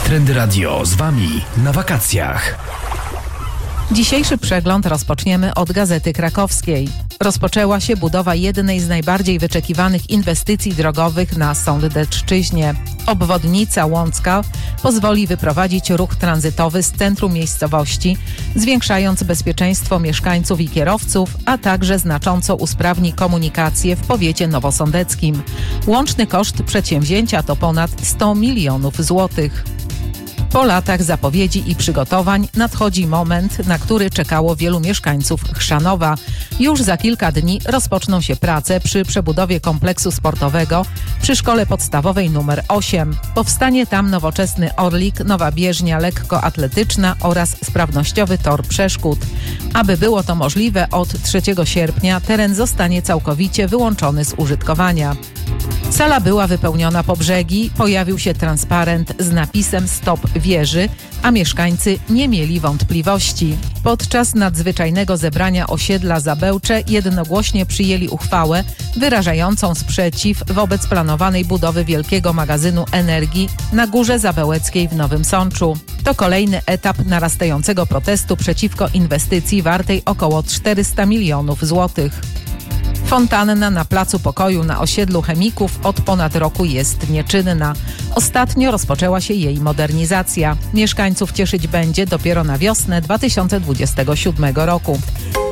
Trendy Radio z Wami na wakacjach. Dzisiejszy przegląd rozpoczniemy od Gazety Krakowskiej. Rozpoczęła się budowa jednej z najbardziej wyczekiwanych inwestycji drogowych na Sądecczyźnie. Obwodnica Łącka pozwoli wyprowadzić ruch tranzytowy z centrum miejscowości, zwiększając bezpieczeństwo mieszkańców i kierowców, a także znacząco usprawni komunikację w powiecie nowosądeckim. Łączny koszt przedsięwzięcia to ponad 100 milionów złotych. Po latach zapowiedzi i przygotowań nadchodzi moment, na który czekało wielu mieszkańców Chrzanowa. Już za kilka dni rozpoczną się prace przy przebudowie kompleksu sportowego przy szkole podstawowej nr 8. Powstanie tam nowoczesny Orlik, nowa bieżnia lekkoatletyczna oraz sprawnościowy tor przeszkód. Aby było to możliwe, od 3 sierpnia teren zostanie całkowicie wyłączony z użytkowania. Sala była wypełniona po brzegi, pojawił się transparent z napisem „Stop wieży”, a mieszkańcy nie mieli wątpliwości. Podczas nadzwyczajnego zebrania osiedla Zabełcze jednogłośnie przyjęli uchwałę wyrażającą sprzeciw wobec planowanej budowy wielkiego magazynu energii na Górze Zabełeckiej w Nowym Sączu. To kolejny etap narastającego protestu przeciwko inwestycji wartej około 400 milionów złotych. Fontanna na Placu Pokoju na osiedlu Chemików od ponad roku jest nieczynna. Ostatnio rozpoczęła się jej modernizacja. Mieszkańców cieszyć będzie dopiero na wiosnę 2027 roku.